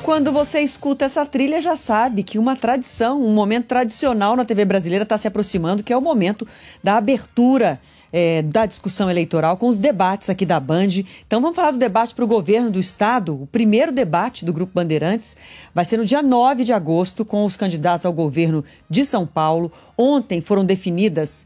Quando você escuta essa trilha, já sabe que uma tradição, um momento tradicional na TV brasileira está se aproximando, que é o momento da abertura da discussão eleitoral com os debates aqui da Band. Então vamos falar do debate para o governo do Estado. O primeiro debate do Grupo Bandeirantes vai ser no dia 9 de agosto com os candidatos ao governo de São Paulo. Ontem foram definidos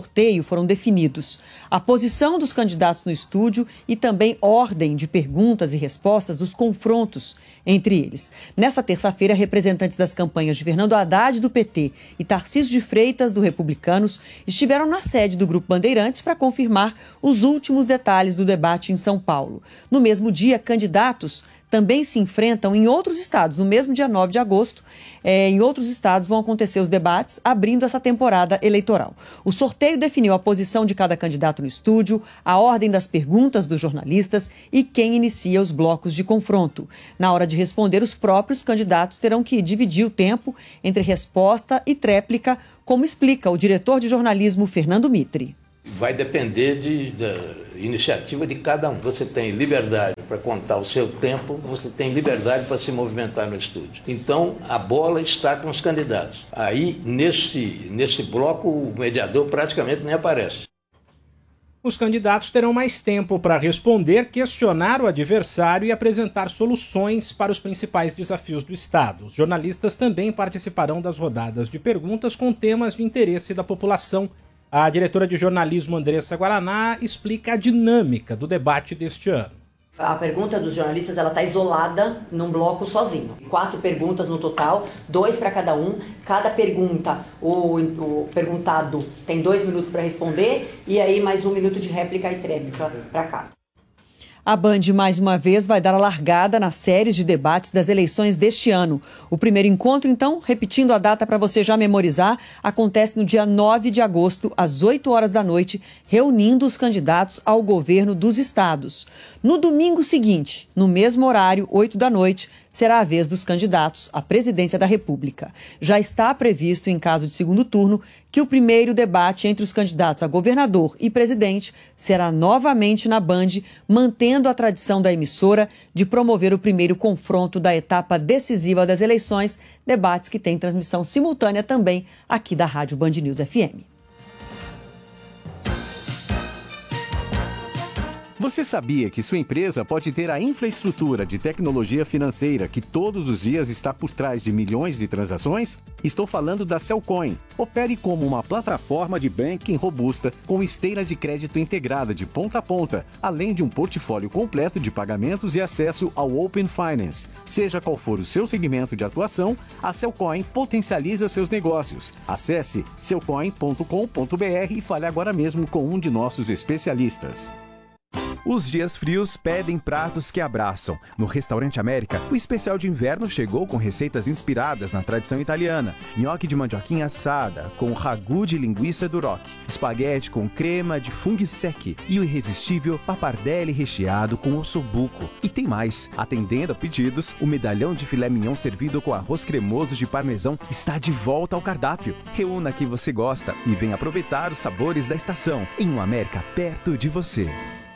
a posição dos candidatos no estúdio e também ordem de perguntas e respostas dos confrontos entre eles. Nesta terça-feira, representantes das campanhas de Fernando Haddad, do PT, e Tarcísio de Freitas, do Republicanos, estiveram na sede do Grupo Bandeirantes para confirmar os últimos detalhes do debate em São Paulo. No mesmo dia, candidatos também se enfrentam em outros estados. No mesmo dia 9 de agosto, em outros estados vão acontecer os debates, abrindo essa temporada eleitoral. O sorteio definiu a posição de cada candidato no estúdio, a ordem das perguntas dos jornalistas e quem inicia os blocos de confronto. Na hora de responder, os próprios candidatos terão que dividir o tempo entre resposta e tréplica, como explica o diretor de jornalismo Fernando Mitre. Vai depender da iniciativa de cada um. Você tem liberdade para contar o seu tempo, você tem liberdade para se movimentar no estúdio. Então, a bola está com os candidatos. Aí, nesse bloco, o mediador praticamente nem aparece. Os candidatos terão mais tempo para responder, questionar o adversário e apresentar soluções para os principais desafios do Estado. Os jornalistas também participarão das rodadas de perguntas com temas de interesse da população. A diretora de jornalismo, Andressa Guaraná, explica a dinâmica do debate deste ano. A pergunta dos jornalistas está isolada num bloco sozinho. 4 perguntas no total, 2 para cada um. Cada pergunta, o perguntado tem 2 minutos para responder e aí mais 1 minuto de réplica e tréplica para cada. A Band, mais uma vez, vai dar a largada nas séries de debates das eleições deste ano. O primeiro encontro, então, repetindo a data para você já memorizar, acontece no dia 9 de agosto, às 8 horas da noite, reunindo os candidatos ao governo dos estados. No domingo seguinte, no mesmo horário, 8 da noite, será a vez dos candidatos à presidência da República. Já está previsto, em caso de segundo turno, que o primeiro debate entre os candidatos a governador e presidente será novamente na Band, mantendo a tradição da emissora de promover o primeiro confronto da etapa decisiva das eleições, debates que têm transmissão simultânea também aqui da Rádio Band News FM. Você sabia que sua empresa pode ter a infraestrutura de tecnologia financeira que todos os dias está por trás de milhões de transações? Estou falando da Cellcoin. Opere como uma plataforma de banking robusta com esteira de crédito integrada de ponta a ponta, além de um portfólio completo de pagamentos e acesso ao Open Finance. Seja qual for o seu segmento de atuação, a Cellcoin potencializa seus negócios. Acesse cellcoin.com.br e fale agora mesmo com um de nossos especialistas. Os dias frios pedem pratos que abraçam. No Restaurante América, o especial de inverno chegou com receitas inspiradas na tradição italiana. Nhoque de mandioquinha assada, com ragu de linguiça duroc. Espaguete com crema de funghi secchi. E o irresistível pappardelle recheado com ossobuco. E tem mais. Atendendo a pedidos, o medalhão de filé mignon servido com arroz cremoso de parmesão está de volta ao cardápio. Reúna que você gosta e venha aproveitar os sabores da estação. Em um América perto de você.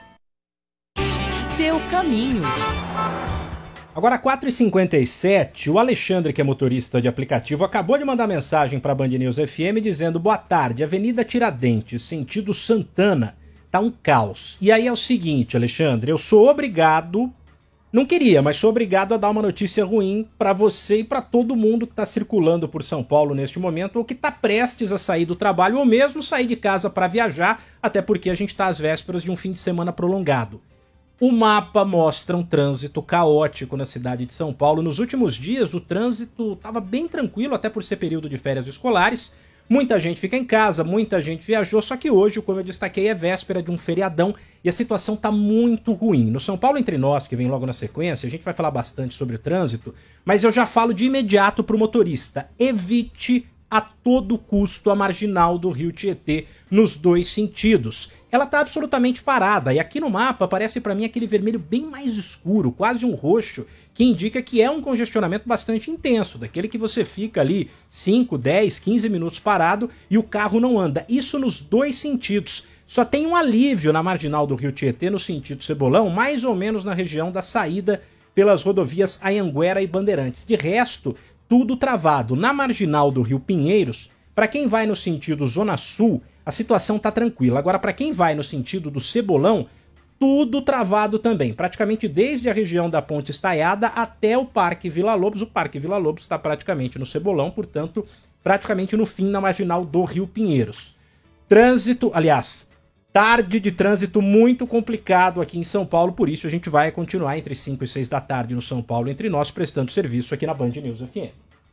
Seu caminho. Agora, 4h57, o Alexandre, que é motorista de aplicativo, acabou de mandar mensagem para a Band News FM dizendo: boa tarde, Avenida Tiradentes, sentido Santana, tá um caos. E aí é o seguinte, Alexandre, eu sou obrigado, não queria, mas sou obrigado a dar uma notícia ruim para você e para todo mundo que está circulando por São Paulo neste momento ou que está prestes a sair do trabalho ou mesmo sair de casa para viajar, até porque a gente está às vésperas de um fim de semana prolongado. O mapa mostra um trânsito caótico na cidade de São Paulo. Nos últimos dias, o trânsito estava bem tranquilo, até por ser período de férias escolares. Muita gente fica em casa, muita gente viajou, só que hoje, como eu destaquei, é véspera de um feriadão e a situação está muito ruim. No São Paulo Entre Nós, que vem logo na sequência, a gente vai falar bastante sobre o trânsito, mas eu já falo de imediato para o motorista: evite a todo custo a marginal do Rio Tietê nos dois sentidos. Ela está absolutamente parada e aqui no mapa aparece para mim aquele vermelho bem mais escuro, quase um roxo, que indica que é um congestionamento bastante intenso, daquele que você fica ali 5, 10, 15 minutos parado e o carro não anda. Isso nos dois sentidos. Só tem um alívio na marginal do Rio Tietê no sentido Cebolão, mais ou menos na região da saída pelas rodovias Anhanguera e Bandeirantes. De resto, tudo travado. Na marginal do Rio Pinheiros, para quem vai no sentido Zona Sul, a situação está tranquila. Agora, para quem vai no sentido do Cebolão, tudo travado também. Praticamente desde a região da Ponte Estaiada até o Parque Vila Lobos. O Parque Vila Lobos está praticamente no Cebolão, portanto, praticamente no fim na marginal do Rio Pinheiros. Trânsito, aliás, tarde de trânsito muito complicado aqui em São Paulo, por isso a gente vai continuar entre 5 e 6 da tarde no São Paulo, entre nós, prestando serviço aqui na Band News FM.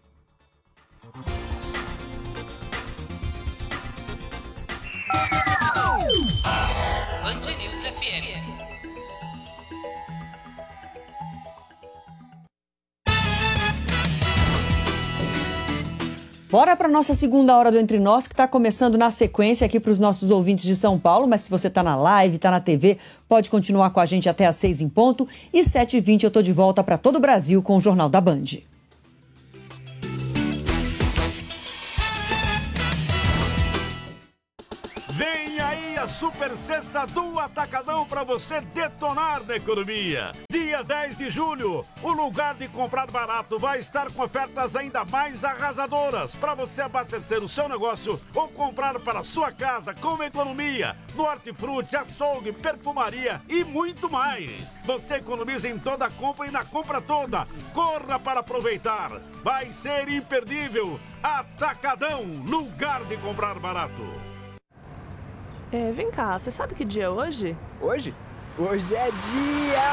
Band News FM. Bora para nossa segunda hora do Entre Nós, que está começando na sequência aqui para os nossos ouvintes de São Paulo, mas se você está na live, está na TV, pode continuar com a gente até às 6 em ponto, e 7h20 eu estou de volta para todo o Brasil com o Jornal da Band. Vem aí a super sexta do Atacadão para você detonar na economia. Dia 10 de julho, o lugar de comprar barato vai estar com ofertas ainda mais arrasadoras para você abastecer o seu negócio ou comprar para sua casa com economia no hortifruti, açougue, perfumaria e muito mais. Você economiza em toda a compra e na compra toda. Corra para aproveitar. Vai ser imperdível. Atacadão, lugar de comprar barato. Vem cá, você sabe que dia é hoje? Hoje? Hoje é dia